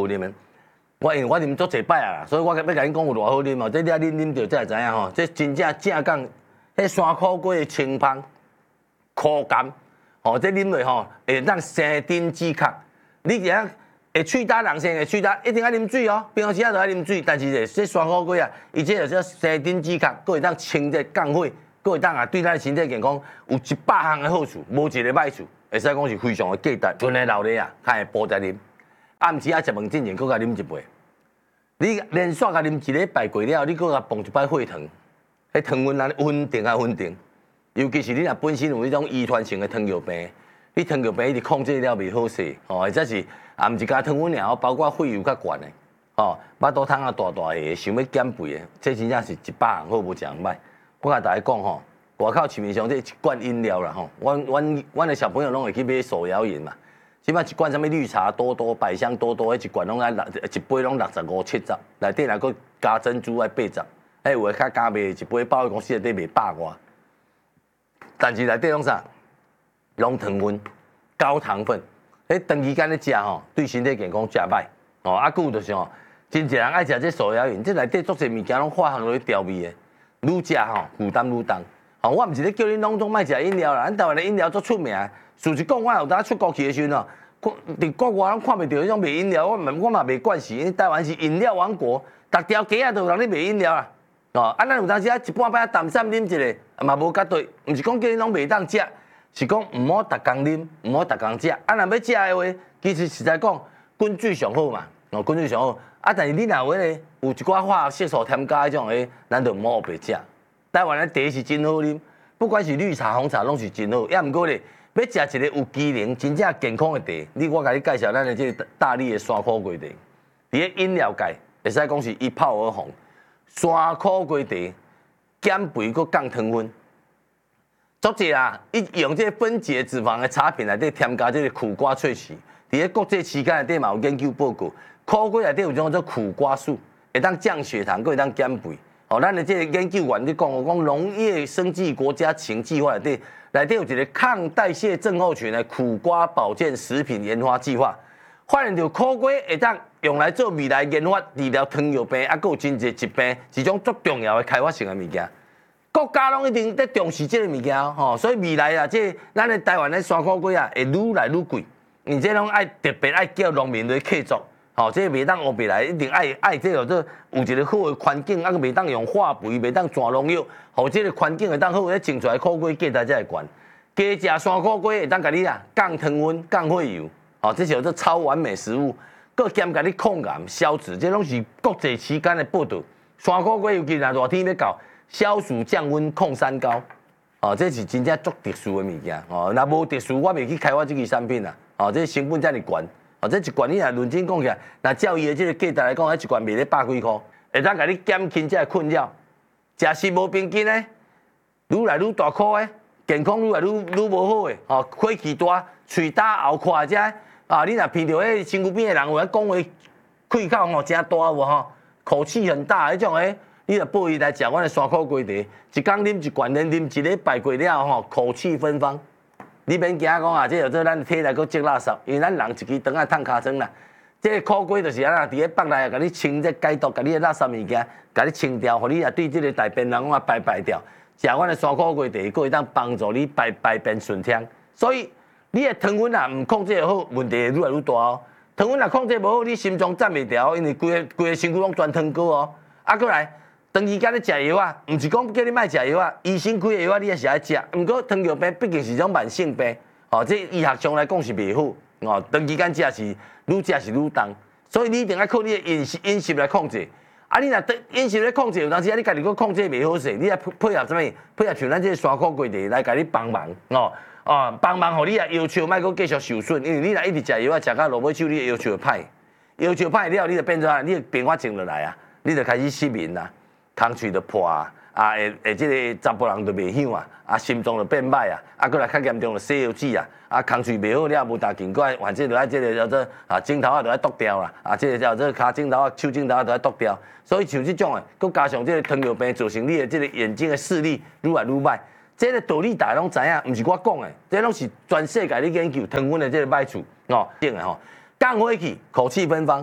啉的。因为我啉足侪摆啊，所以我要甲你讲有偌好啉哦。这你啊啉着才会知影吼，这真正讲，迄山苦果的清芳、苦甘，吼，这啉落吼会当生津止渴。你只会喙焦人生会喙焦，一定要啉水哦。平常时啊都要啉水，但是这山苦果啊，伊这就叫生津止渴，佫会当清这降火，佫会当啊对咱身体健康有100项的好处，无一个歹处，会使讲是非常的价值。纯的老热啊，较会补在啉。暗时啊食饭之前，佫甲啉一杯。你连续甲啉一礼拜过了，你佫甲放一摆血糖，迄糖分啊稳定啊稳定。尤其是你若本身有迄种遗传性的糖尿病，你糖尿病一直控制了袂好势，吼，或者是啊毋是甲糖分尔，包括血油较悬的，吼，巴肚汤啊大大个，想要减肥的，这真正是100项好无一项歹。我甲大家讲吼，外口市面上这一罐饮料啦吼，阮的小朋友拢会去买手摇饮嘛。即摆一罐什么绿茶多多、百香多多，迄一罐拢爱一杯拢65、70，内底若佫加珍珠爱80，迄有诶较加卖一杯百货公司内底卖100外，但是内底拢啥？拢糖分、高糖分，迄长期间咧食吼，对身体健康诚歹。哦，啊，佫有就是吼，真侪人爱食这手摇饮，这内底足侪物件拢化学落去调味诶，愈食吼负担愈重。哦，我毋是咧叫你拢总莫食饮料啦，咱台湾的饮料足出名。事实讲，我有当出国去的时阵哦，伫国外拢看袂到迄种卖饮料，我嘛袂惯势，因为台湾是饮料王国，逐条街啊都有人咧卖饮料啦。哦，啊，咱有当时啊一半摆淡散啉一个，嘛无绝对，毋是讲叫你拢袂当食，是讲毋好逐工啉，毋好逐工食。啊，若要食的话，其实实在讲，滚水上好嘛，哦，滚水上好。啊，但是你若话咧，有一寡化学色素添加迄种诶，咱就毋好白食。台湾的茶是真好啉，不管是绿茶、红茶，拢是真好。也毋过咧。要食一个有机能、真正健康的茶，我甲你介绍咱的这个大力的山苦果茶，伫咧饮料界会使讲是一炮而红。山苦果茶减肥佮降糖分，足济啊！伊用这分解脂肪的茶品内底添加这个苦瓜萃取，伫咧国际期刊内底嘛有研究报告，苦果内底有种叫做苦瓜素，会当降血糖，佮会当减肥。哦，咱的这个研究员咧讲，讲农业生技国家情计划内底有一个抗代谢症候群的苦瓜保健食品研发计划，发现到苦瓜会当用来做未来研发治疗糖尿病，还有真侪疾病，一种足重要的开发性的物件。国家拢一定在重视这个物件吼，所以未来啊，这咱的台湾的山苦果啊，会愈来愈贵，而且拢爱特别爱叫农民来客作。吼，这袂当学别来，一定爱这个做有一个好的环境，啊，袂当用化肥，袂当全农药，互这个环境会当好，咧种出来苦果价值才会悬。加食山苦果会当甲你啊降糖分、降血油，吼，这叫做超完美食物，佮兼甲你抗癌、消脂，这拢是国际期间的报道。山苦果尤其若热天要到，消暑降温、抗三高，哦，这是真正足特殊的物件。哦，若无特殊，我袂去开发这个产品啦。哦，这成本遮尔悬。哦，这一罐你若认真讲起来，那照伊的这个价值来讲，迄一罐卖咧100几块，会当甲你减轻这个困扰。食食无平均的，愈来愈大颗的，健康愈来愈无好的，哦，火气大，喙焦喉快这啊，你若闻到迄身躯边的人有咧讲话，气口吼真大无吼，口气很大迄种诶，你若报伊来食阮的山苦果茶，一工啉一罐，连啉一礼拜过了吼，口气芬芳。你免惊讲啊，这叫做咱体内佫积垃圾，因为咱人一支肠啊烫尻川啦。这个苦果就是啊，伫咧腹内甲你清这解毒，甲你的垃圾物件，甲你清掉，互你啊对这个大便人啊排掉。食阮的山苦果茶，佫会当帮助你排便顺畅。所以你的糖分啊，毋控制好，问题会愈来愈大哦。糖分若控制无好，你心脏站袂调，因为规个身躯拢全糖果哦。啊，佫来。长期间咧食药啊，毋是讲叫你莫食药啊，医生开的药啊，你也是爱食。毋过糖尿病毕竟是种慢性病，哦，这医学上来讲是袂好，哦，长期间食是愈重，所以你一定要靠你的饮食来控制。啊，你若饮食咧控制，有当时啊，你家己佫控制袂好势，你来配合什么？配合像咱这山苦果茶来甲你帮忙，帮忙，互你啊腰手莫佫继续受损，因为你若一直食药啊，食到落尾手，你的腰手会歹，腰手歹了，你就变做啊，你的变化静落来啊，你就开始失眠啦。空喙就破啊，即个查甫人就袂响啊，心脏就变歹啊，过来较严重就西药子啊，空喙袂好了，无大劲，过来反正就爱即个叫做指头就爱剁掉啦，即个叫做骹指头手指头就爱剁掉，所以像即种佫加上即个糖尿病造成你的即个眼睛的视力愈来愈歹，这个道理大家拢知影，毋是我讲的，这拢是全世界咧研究糖分的即个歹处哦，种的吼，降火气，口气芬芳。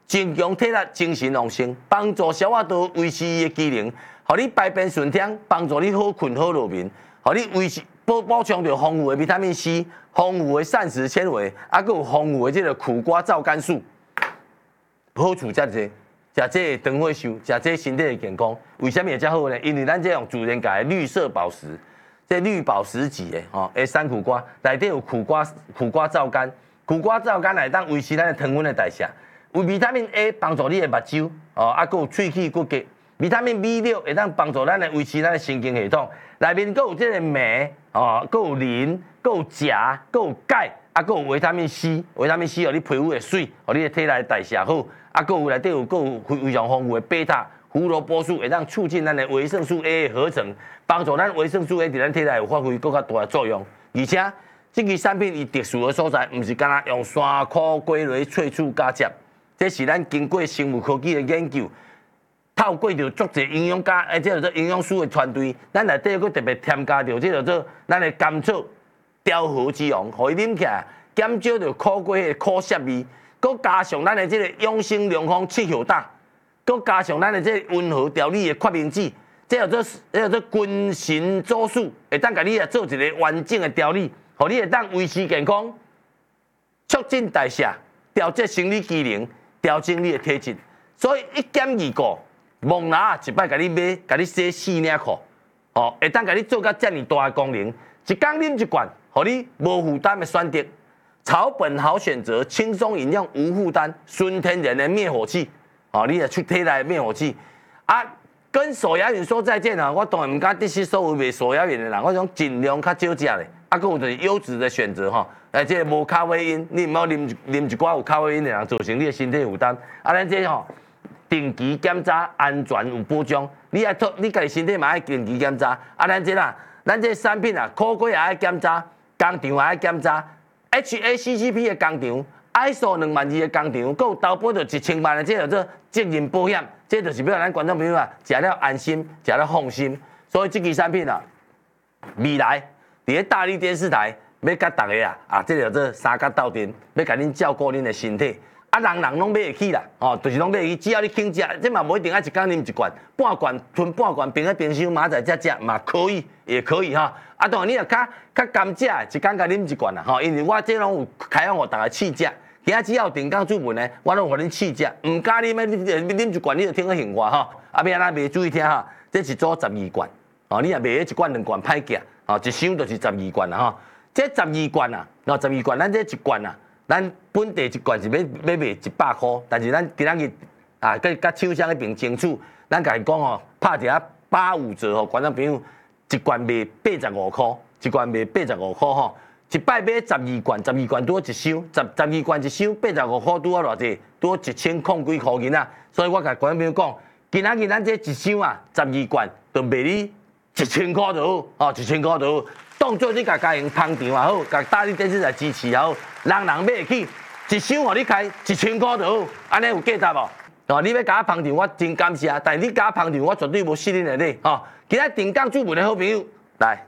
增强体力、精神旺盛，帮助消化道维持伊的机能，互你排便顺畅，帮助你好困好入眠，互你维持补充着丰富的维他命 C、丰富的膳食纤维，还佫有丰富的这个苦瓜皂苷素，好处遮济。食这个长火寿，食这身体的健康，为什么会遮好呢？因为咱这用自然界的绿色宝石，这绿宝石级的吼，山苦瓜内底有苦瓜皂苷，苦瓜皂苷来当维持咱的糖分的代谢，有维他命 A 帮助你的目睭，哦，还佫有喙齿骨骼，维他命 B6会当帮助咱的维持咱的神经系统，内面佫有这个镁，哦，佫有磷，佫有钾，佫有钙，啊，佫有维他命 C， 维他命 C 互你皮肤会水，互你的体内代谢好。啊，佫有内底有非常丰富的贝塔胡萝卜素，会当促进咱的维生素 A 的合成，帮助咱维生素 A 伫咱体内有发挥更较大的作用。而且，这支产品伊特殊的所在，毋是干那用山苦龟类萃取加汁，这是咱经过生物科技的研究，透过着足侪营养家，即叫做营养师的团队，咱内底佫特别添加着即叫做咱的甘草调和之王，互伊啉起来减少着苦龟的苦涩味。佮加上咱的这个养生良方七hiệu大，佮加上咱的这个温和调理的决明子，这叫做君臣佐使，会当甲你做一个完整的调理，互你会当维持健康，促进代谢，调节生理机能，调整你的体质。所以一减二个，蒙拿一摆甲你买，甲你洗4领裤，哦，会当甲你做到遮尔大的功能，一工啉一罐，互你无负担的选择。草本好选择，轻松营养无负担，纯天然的灭火器，哦，你也出体内灭火器啊！跟手摇饮说再见啊！我当然唔敢得失所有卖手摇饮的人，我想尽量较少食的，啊，佫有就是优质的选择吼，即个无咖啡因，你唔好啉一寡有咖啡因的人，造成你的身体负担。啊，咱这吼定期检查，安全有保障。你家己身体嘛爱定期检查。啊，咱这产品啊，苦瓜也爱检查，工厂也爱检查。HACCP 的工厂 ，ISO 2002的工厂，佮有投保着1000万的这叫做责任保险，这就是要让咱观众朋友啊，食了安心，食了放心。所以这支产品啊，未来伫咧大力电视台要甲大家这叫做三甲斗阵，要甲恁照顾恁的身体。啊，人拢买得起啦，哦，就是拢买得起，只要你肯食，这嘛无一定要一工啉一罐，半罐吞半罐，冰在冰箱明仔载才食嘛可以，也可以哈。啊，当然你若较甘蔗，一工甲啉一罐啦，吼，因为我这拢有开放互大家试食，今仔只要定岗主文呢，我拢互恁试食，唔敢啉你啉一罐你就听个闲话哈。啊，要安怎卖注意听哈，这一组12罐，哦，你若卖一罐2罐歹价，哦，一箱就是12罐啦哈。这12罐啊，12罐，咱这一罐啊。咱本地一罐是要卖100块，但是咱今仔日啊，甲厂商迄边争取，咱甲伊讲哦，拍一下85折吼，观众朋友一罐卖85块，一罐卖85块吼，一摆买12罐，12罐拄一箱，12罐一箱85块拄啊偌济，拄1000空几块银啊，所以我甲观众朋友讲，今仔日咱这一箱啊，12罐就卖你1000块就好，哦，1000块就好。当做你家营捧场也好，甲大力电视台支持也好，人买得起，一箱互你开1000块就好，安尼有价值无？哦，你要甲我捧场，我真感谢，但是你甲我捧场，我绝对无失恁的礼。哦，今仔定岗主文的好朋友来，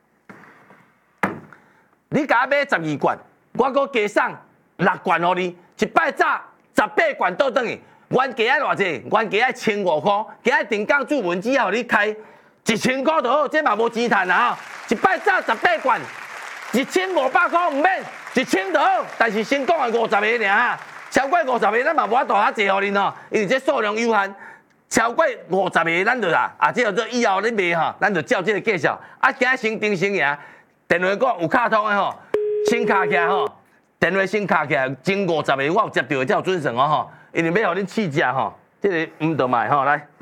你甲我买12罐，我阁加送6罐互你，一摆早18罐倒转去，原价爱偌济？原价爱1500块，今仔定岗主文只要互你开1000块就好，这嘛无钱赚啊！一摆早18罐，1500块唔免，1000就好。但是先讲的50个尔，超过50个咱嘛无法度遐济互恁哦，因为这数量有限。超过50个咱就啦，这叫做以后你卖吼，咱就照这个介绍。啊，今仔先定先赢，电话讲有卡通的吼，先卡起来吼，电话先卡起来，前50个我有接到的才有准算哦吼，因为要互恁试食吼，这个唔得卖吼来。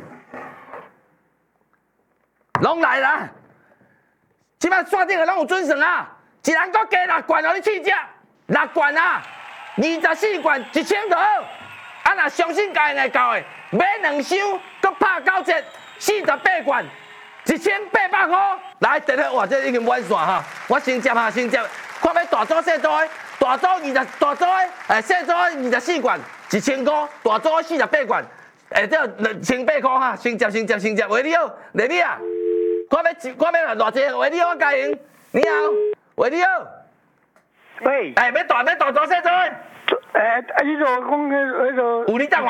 拢来啦！即摆刷顶个拢有准算啊！一人搁加6罐互你试食，6罐啊，24罐1000就好。啊，若相信家会到的，买2箱，搁拍9折，48罐，1800块。来，电话哇，这已经满线哈！我先接哈，先接，看要大组细组的，大组大组的，细组的24罐，1000块，大组的48罐，这28块哈，先接，喂你好，丽丽啊！看要偌济？喂，你好，嘉莹，你好，喂，你好， 喂， 要大组细组？ 你就讲那个， 有你等我